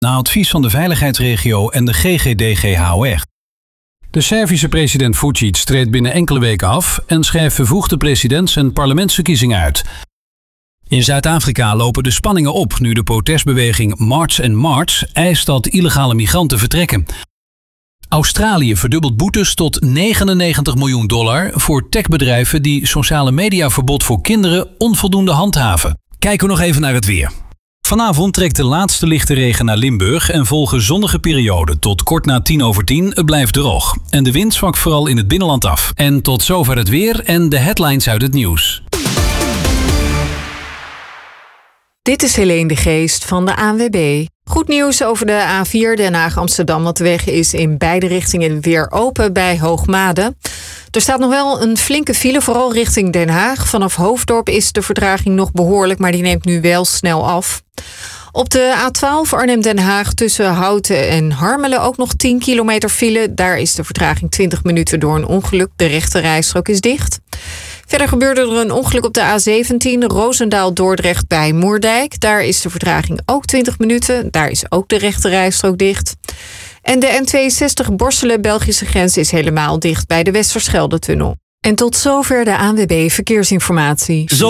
na advies van de veiligheidsregio en de GGD-GHOR. De Servische president Vučić treedt binnen enkele weken af en schrijft vervroegde presidents- en parlementsverkiezingen uit. In Zuid-Afrika lopen de spanningen op nu de protestbeweging March and March eist dat illegale migranten vertrekken. Australië verdubbelt boetes tot $99 miljoen voor techbedrijven die sociale mediaverbod voor kinderen onvoldoende handhaven. Kijken we nog even naar het weer. Vanavond trekt de laatste lichte regen naar Limburg en volgen zonnige perioden tot kort na 10:10. Het blijft droog. En de wind zwakt vooral in het binnenland af. En tot zover het weer en de headlines uit het nieuws. Dit is Helene de Geest van de ANWB. Goed nieuws over de A4 Den Haag-Amsterdam, want de weg is in beide richtingen weer open bij Hoogmade. Er staat nog wel een flinke file, vooral richting Den Haag. Vanaf Hoofddorp is de vertraging nog behoorlijk, maar die neemt nu wel snel af. Op de A12 Arnhem-Den Haag tussen Houten en Harmelen ook nog 10 kilometer file. Daar is de vertraging 20 minuten door een ongeluk. De rechte rijstrook is dicht. Verder gebeurde er een ongeluk op de A17 Roosendaal-Dordrecht bij Moerdijk. Daar is de vertraging ook 20 minuten. Daar is ook de rechte rijstrook dicht. En de N62 Borselen-Belgische grens is helemaal dicht bij de Westerschelde-tunnel. En tot zover de ANWB Verkeersinformatie.